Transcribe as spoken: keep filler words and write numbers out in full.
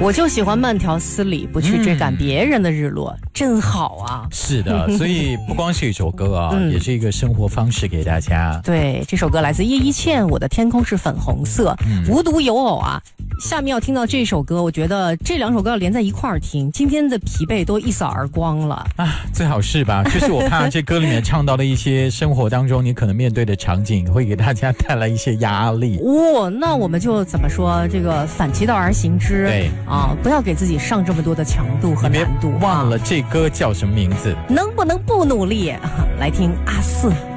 我就喜欢慢条斯理，不去追赶别人的日落，嗯、真好啊！ 是的，所以不光是一首歌啊，嗯、也是一个生活方式给大家。 对，这首歌来自叶一茜，《我的天空是粉红色》，嗯、无独有偶啊。下面要听到这首歌，我觉得这两首歌要连在一块儿听，今天的疲惫都一扫而光了啊！最好是吧？就是我怕这歌里面唱到的一些生活当中你可能面对的场景，会给大家带来一些压力。 哦，那我们就怎么说？这个反其道而行之， 对啊，不要给自己上这么多的强度和难度。 忘了这歌叫什么名字？ 能不能不努力？来听阿四。